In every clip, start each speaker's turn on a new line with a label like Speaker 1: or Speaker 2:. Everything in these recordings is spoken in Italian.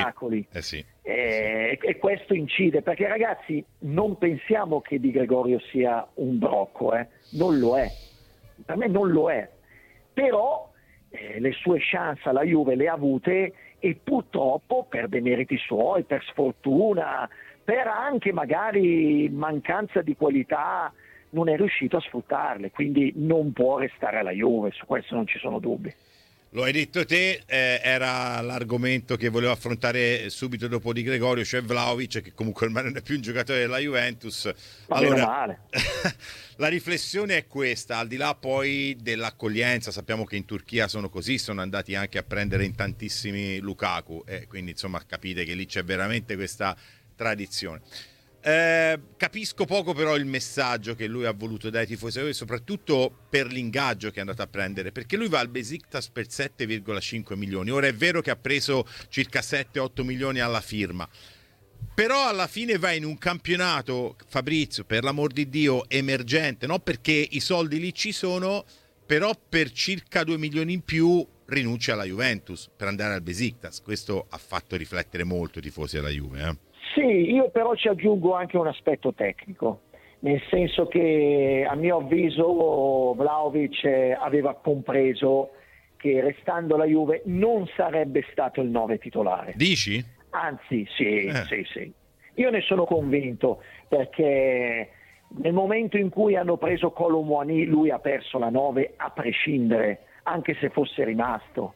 Speaker 1: miracoli.
Speaker 2: Sì.
Speaker 1: E questo incide, perché ragazzi, non pensiamo che Di Gregorio sia un brocco, non lo è, per me non lo è, però le sue chance alla Juve le ha avute, e purtroppo per demeriti suoi, per sfortuna, per anche magari mancanza di qualità, non è riuscito a sfruttarle, quindi non può restare alla Juve, su questo non ci sono dubbi.
Speaker 2: Lo hai detto te, era l'argomento che volevo affrontare subito dopo Di Gregorio, cioè Vlahovic, che comunque ormai non è più un giocatore della Juventus.
Speaker 1: Ma
Speaker 2: allora,
Speaker 1: meno male.
Speaker 2: la riflessione è questa, al di là poi dell'accoglienza, sappiamo che in Turchia sono così, sono andati anche a prendere in tantissimi Lukaku, e quindi insomma capite che lì c'è veramente questa tradizione. Capisco poco però il messaggio che lui ha voluto dare ai tifosi, e soprattutto per l'ingaggio che è andato a prendere, perché lui va al Besiktas per 7,5 milioni. Ora è vero che ha preso circa 7-8 milioni alla firma, però alla fine va in un campionato, Fabrizio, per l'amor di Dio, emergente, no? Perché i soldi lì ci sono, però per circa 2 milioni in più rinuncia alla Juventus per andare al Besiktas. Questo ha fatto riflettere molto i tifosi della Juve,
Speaker 1: Sì, io però ci aggiungo anche un aspetto tecnico, nel senso che a mio avviso Vlahovic aveva compreso che restando la Juve non sarebbe stato il 9 titolare.
Speaker 2: Dici?
Speaker 1: Anzi, sì. Io ne sono convinto, perché nel momento in cui hanno preso Kolo Muani lui ha perso la 9 a prescindere, anche se fosse rimasto.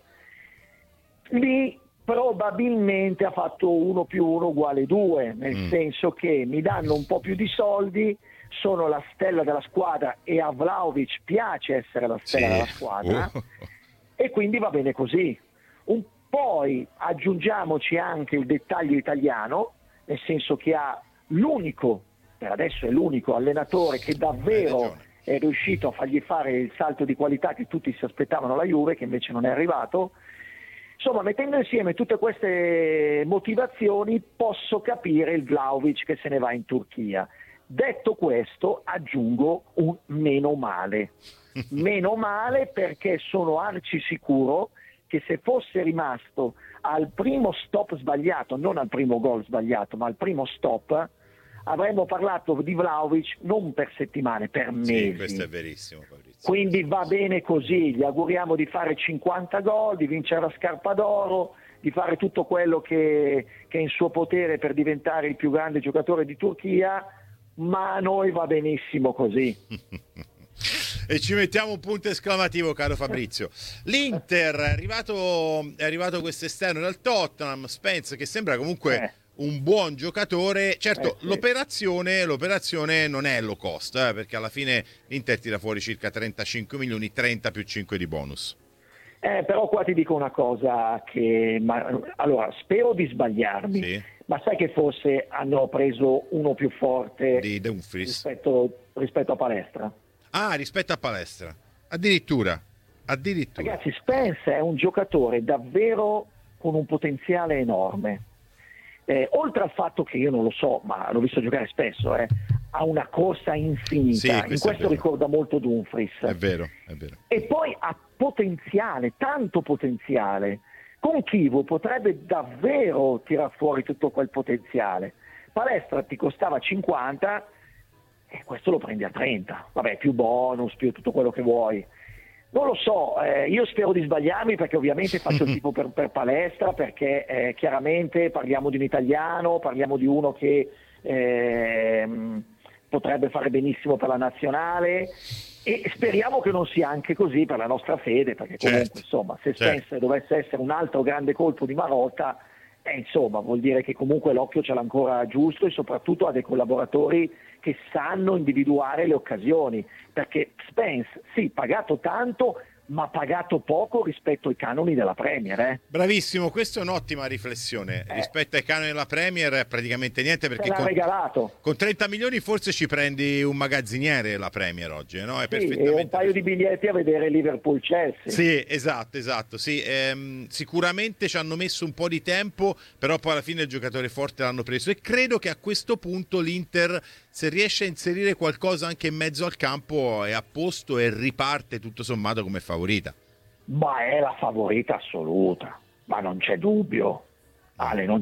Speaker 1: Lì probabilmente ha fatto 1 più 1 uguale 2, nel senso che mi danno un po' più di soldi, sono la stella della squadra e a Vlahovic piace essere la stella della squadra, e quindi va bene così. Poi aggiungiamoci anche il dettaglio italiano, nel senso che ha l'unico, per adesso è l'unico allenatore che davvero è riuscito a fargli fare il salto di qualità che tutti si aspettavano alla Juve, che invece non è arrivato. Insomma, mettendo insieme tutte queste motivazioni posso capire il Vlahovic che se ne va in Turchia. Detto questo, aggiungo un meno male. Meno male, perché sono arci sicuro che se fosse rimasto al primo stop sbagliato, non al primo gol sbagliato, ma al primo stop, avremmo parlato di Vlahovic non per settimane, per mesi.
Speaker 2: Sì, questo è verissimo, Fabrizio.
Speaker 1: Quindi va bene così, gli auguriamo di fare 50 gol, di vincere la scarpa d'oro, di fare tutto quello che è in suo potere per diventare il più grande giocatore di Turchia, ma a noi va benissimo così.
Speaker 2: E ci mettiamo un punto esclamativo, caro Fabrizio. L'Inter è arrivato quest'esterno dal Tottenham, Spence, che sembra comunque un buon giocatore. Certo,
Speaker 1: sì.
Speaker 2: l'operazione non è low cost, perché alla fine l'Inter tira fuori circa 35 milioni, 30 più 5 di bonus.
Speaker 1: Però qua ti dico una cosa, allora spero di sbagliarmi,
Speaker 2: sì.
Speaker 1: Ma sai che forse hanno preso uno più forte
Speaker 2: di Dumfries
Speaker 1: rispetto a Palestra?
Speaker 2: Ah, rispetto a Palestra, addirittura.
Speaker 1: Ragazzi, Spence è un giocatore davvero con un potenziale enorme. Oltre al fatto che io non lo so, ma l'ho visto giocare spesso, ha una corsa infinita,
Speaker 2: sì,
Speaker 1: in questo ricorda molto Dumfries.
Speaker 2: È vero.
Speaker 1: E poi ha potenziale, tanto potenziale. Con Chivu potrebbe davvero tirar fuori tutto quel potenziale. Palestra ti costava 50 e questo lo prendi a 30. Vabbè, più bonus, più tutto quello che vuoi. Non lo so, io spero di sbagliarmi, perché ovviamente faccio il tipo per Palestra, perché chiaramente parliamo di un italiano, parliamo di uno che potrebbe fare benissimo per la nazionale, e speriamo che non sia anche così per la nostra fede, perché comunque insomma, se Spence dovesse essere un altro grande colpo di Marotta, insomma vuol dire che comunque l'occhio ce l'ha ancora giusto, e soprattutto ha dei collaboratori che sanno individuare le occasioni, perché Spence sì, pagato tanto, ma pagato poco rispetto ai canoni della Premier.
Speaker 2: Bravissimo, questa è un'ottima riflessione. Rispetto ai canoni della Premier praticamente niente, perché
Speaker 1: regalato.
Speaker 2: Con 30 milioni forse ci prendi un magazziniere la Premier oggi, no? È
Speaker 1: perfettamente e un paio di biglietti a vedere Liverpool-Chelsea.
Speaker 2: Sì, esatto, sì. Sicuramente ci hanno messo un po' di tempo, però poi alla fine il giocatore forte l'hanno preso, e credo che a questo punto l'Inter, se riesce a inserire qualcosa anche in mezzo al campo, è a posto e riparte tutto sommato come favorita.
Speaker 1: Ma è la favorita assoluta, ma non c'è dubbio. Ale, non